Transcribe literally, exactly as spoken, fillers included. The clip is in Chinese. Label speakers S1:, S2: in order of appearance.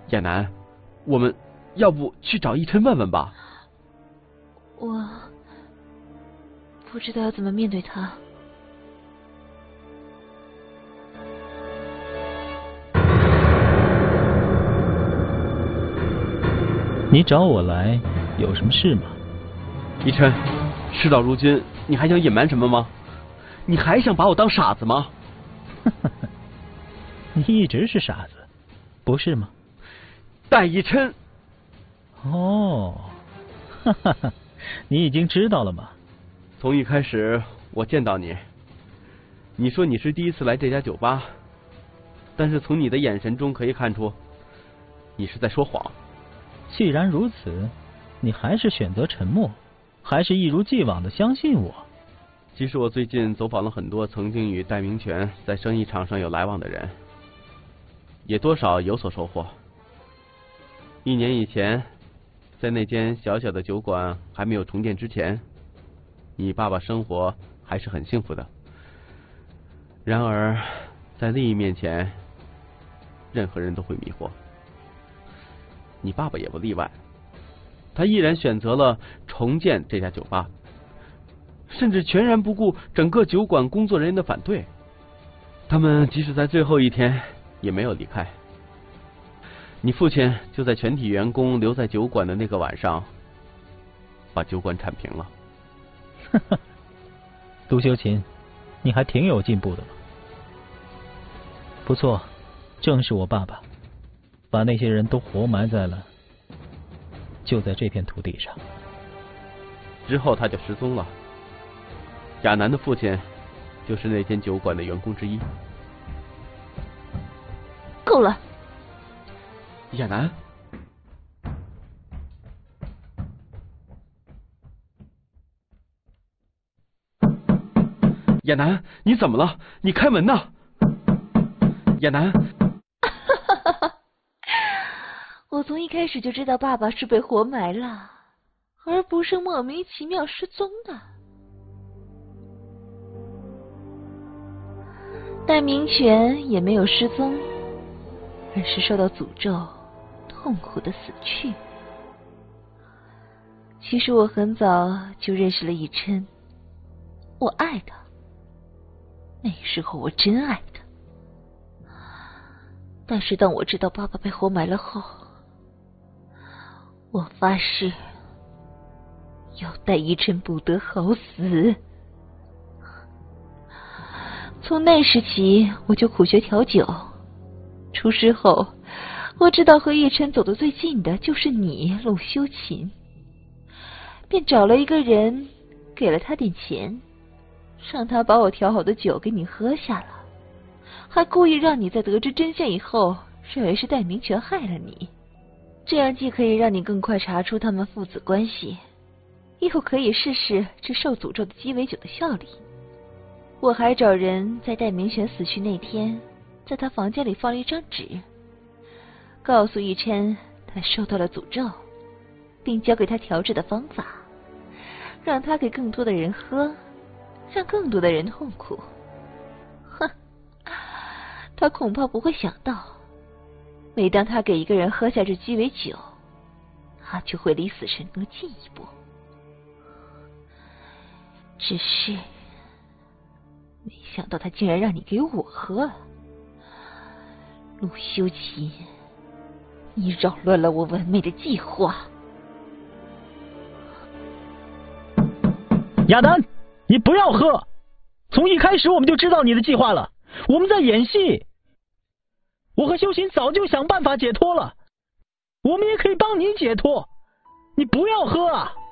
S1: 亚楠，我们要不去找逸琛问问吧？
S2: 我不知道要怎么面对他。
S3: 你找我来有什么事吗？
S1: 逸琛，事到如今，你还想隐瞒什么吗？你还想把我当傻子吗？
S3: 你一直是傻子，不是吗？
S1: 戴逸琛。
S3: 哦，哈哈哈，你已经知道了吗？
S1: 从一开始我见到你，你说你是第一次来这家酒吧，但是从你的眼神中可以看出，你是在说谎。
S3: 既然如此，你还是选择沉默，还是一如既往的相信我？
S1: 其实我最近走访了很多曾经与戴明权在生意场上有来往的人，也多少有所收获。一年以前，在那间小小的酒馆还没有重建之前，你爸爸生活还是很幸福的。然而，在利益面前，任何人都会迷惑。你爸爸也不例外，他毅然选择了重建这家酒吧，甚至全然不顾整个酒馆工作人员的反对。他们即使在最后一天也没有离开。你父亲就在全体员工留在酒馆的那个晚上，把酒馆铲平了。
S3: 哈哈，杜修琴，你还挺有进步的嘛。不错，正是我爸爸把那些人都活埋在了就在这片土地上。
S1: 之后他就失踪了。亚楠的父亲就是那间酒馆的员工之一。
S2: 够了，
S1: 亚楠，亚楠，你怎么了？你开门呐！亚楠。
S2: 我从一开始就知道爸爸是被活埋了，而不是莫名其妙失踪的。戴明权也没有失踪，而是受到诅咒，痛苦的死去。其实我很早就认识了逸琛，我爱他，那时候我真爱他。但是当我知道爸爸被活埋了后，我发誓要戴逸琛不得好死。从那时起，我就苦学调酒。出师后，我知道和逸琛走得最近的就是你，陆修琴，便找了一个人，给了他点钱，让他把我调好的酒给你喝下了，还故意让你在得知真相以后，认为是戴明权害了你。这样既可以让你更快查出他们父子关系，又可以试试这受诅咒的鸡尾酒的效力。我还找人在戴明权死去那天，在他房间里放了一张纸，告诉逸琛他受到了诅咒，并教给他调制的方法，让他给更多的人喝，让更多的人痛苦。哼，他恐怕不会想到，每当他给一个人喝下这鸡尾酒，他就会离死神更近一步。只是没想到他竟然让你给我喝了。陆修齐，你扰乱了我完美的计划。
S3: 亚楠，你不要喝！从一开始我们就知道你的计划了，我们在演戏。我和修行早就想办法解脱了，我们也可以帮你解脱，你不要喝啊！